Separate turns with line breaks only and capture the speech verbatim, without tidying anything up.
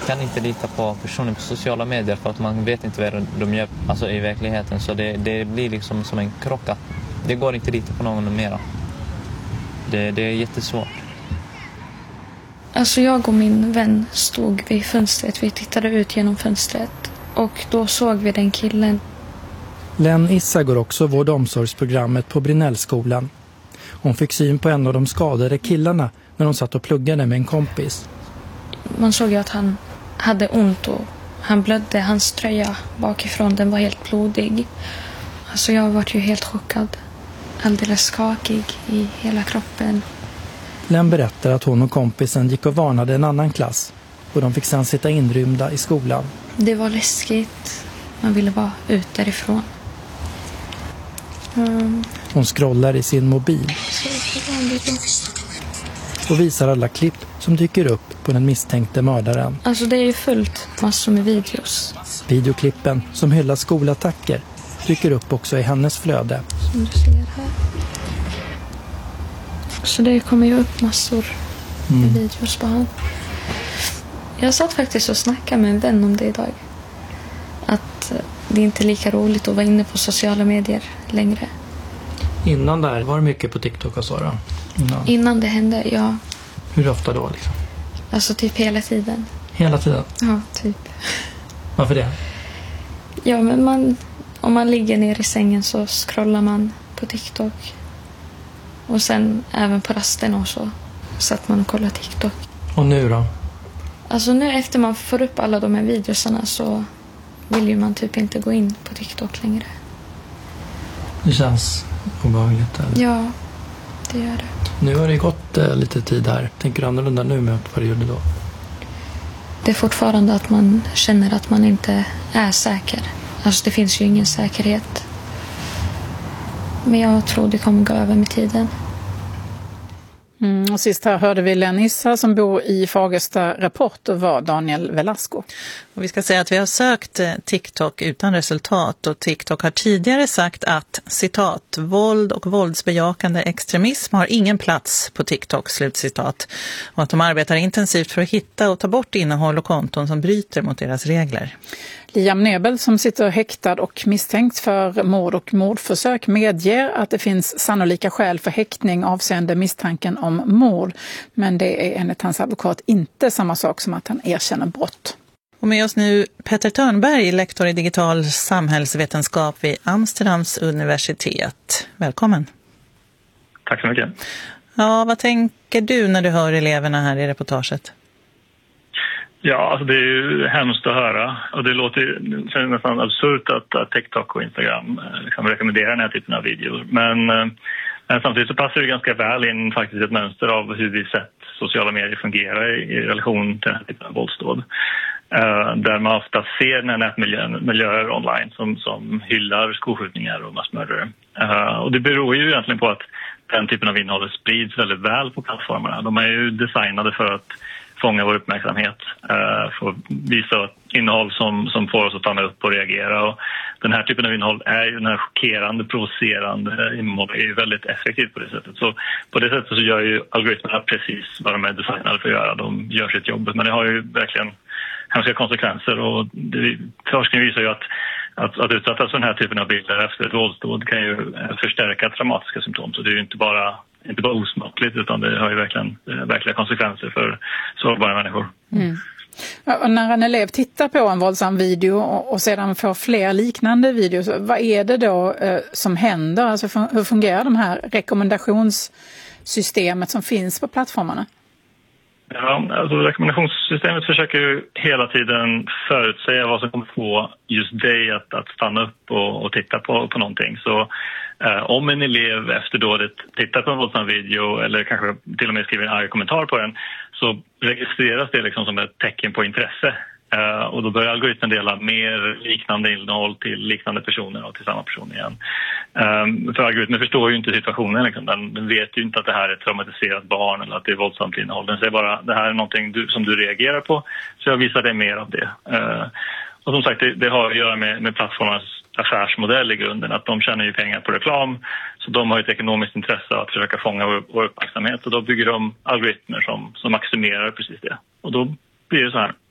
kan inte lita på personer på sociala medier för att man vet inte vad de gör alltså i verkligheten. Så det, det blir liksom som en krocka. Det går inte lita på någon mera. Det, det är jättesvårt.
Alltså jag och min vän stod vid fönstret. Vi tittade ut genom fönstret. Och då såg vi den killen.
Len Issa går också vård- och omsorgsprogrammet på Brinnellskolan. Hon fick syn på en av de skadade killarna när hon satt och pluggade med en kompis.
Man såg ju att han hade ont och han blödde. Hans tröja bakifrån, den var helt blodig. Alltså jag var ju helt chockad. Alldeles skakig i hela kroppen.
Len berättar att hon och kompisen gick och varnade en annan klass. Och de fick sedan sitta inrymda i skolan.
Det var läskigt. Man ville vara ut därifrån. Mm.
Hon scrollar i sin mobil. Och visar alla klipp som dyker upp på den misstänkte mördaren.
Alltså det är ju fullt massor med videos.
Videoklippen som hyllar skolattacker dyker upp också i hennes flöde.
Som du ser här. Så det kommer ju upp massor med mm. videos på han. Jag satt faktiskt och snackade med en vän om det idag. Att det är inte lika roligt att vara inne på sociala medier längre.
Innan där var det mycket på TikTok och så då? Innan,
Innan det hände, ja.
Hur ofta då liksom?
Alltså typ hela tiden.
Hela tiden?
Ja, typ.
Varför det?
Ja, men man, om man ligger ner i sängen så scrollar man på TikTok. Och sen även på rasten och så satt man och kollade TikTok.
Och nu då?
Alltså nu efter man får upp alla de här videosarna så vill ju man typ inte gå in på TikTok längre.
Det känns obehagligt eller?
Ja, det gör det.
Nu har det gått eh, lite tid här. Tänker du annorlunda nu med vad du gjorde då?
Det är fortfarande att man känner att man inte är säker. Alltså det finns ju ingen säkerhet. Men jag tror det kommer gå över med tiden.
Mm, och sist här hörde vi Len Issa som bor i Fagersta. Reporter var Daniel Velasco.
Och vi ska säga att vi har sökt TikTok utan resultat och TikTok har tidigare sagt att citat, våld och våldsbejakande extremism har ingen plats på TikTok, slutcitat. Och att de arbetar intensivt för att hitta och ta bort innehåll och konton som bryter mot deras regler.
Liam Nebel som sitter häktad och misstänkt för mord och mordförsök medger att det finns sannolika skäl för häktning avseende misstanken om mord. Men det är enligt hans advokat inte samma sak som att han erkänner brott.
Och med oss nu Petter Törnberg, lektor i digital samhällsvetenskap vid Amsterdams universitet. Välkommen.
Tack så mycket.
Ja, vad tänker du när du hör eleverna här i reportaget?
Ja, alltså det är ju hemskt att höra och det låter det känns nästan absurt att, att TikTok och Instagram liksom rekommenderar den här typen av videor. Men, men samtidigt så passar det ganska väl in faktiskt ett mönster av hur vi sett sociala medier fungera i, i relation till den här typen av våldsdåd. Uh, där man ofta ser den här nätmiljöer online som, som hyllar skolskjutningar och massmördare. Uh, och det beror ju egentligen på att den typen av innehåll sprids väldigt väl på plattformarna. De är ju designade för att fånga vår uppmärksamhet, uh, för att visa innehåll som, som får oss att stanna upp och reagera. Och den här typen av innehåll är ju den här chockerande, provocerande innehåll är ju väldigt effektivt på det sättet. Så på det sättet så gör ju algoritmerna precis vad de är designade för att göra. De gör sitt jobb, men det har ju verkligen hemska konsekvenser och det, forskningen visar ju att, att, att utsättas för den här typen av bilder efter ett våldsdåd kan ju förstärka traumatiska symptom. Så det är ju inte bara, inte bara osmakligt utan det har ju verkligen verkliga konsekvenser för sårbara människor.
Mm. Och när en elev tittar på en våldsam video och, och sedan får fler liknande videos, vad är det då eh, som händer? Alltså hur fungerar de här rekommendationssystemet som finns på plattformarna?
Ja, alltså rekommendationssystemet försöker ju hela tiden förutsäga vad som kommer få just dig att, att stanna upp och, och titta på, på någonting. Så eh, om en elev efter dådet tittar på en våldsam video eller kanske till och med skriver en arg kommentar på den så registreras det liksom som ett tecken på intresse. Uh, och då börjar algoritmen dela mer liknande innehåll till liknande personer och till samma person igen. Um, för algoritmen förstår ju inte situationen. Liksom. Den, den vet ju inte att det här är ett traumatiserat barn eller att det är våldsamt innehåll. Den säger bara det här är någonting du, som du reagerar på, så jag visar dig mer av det. Uh, och som sagt, det, det har att göra med, med plattformars affärsmodell i grunden. Att de tjänar ju pengar på reklam, så de har ett ekonomiskt intresse av att försöka fånga vår, vår uppmärksamhet. Och då bygger de algoritmer som, som maximerar precis det. Och då blir det så här.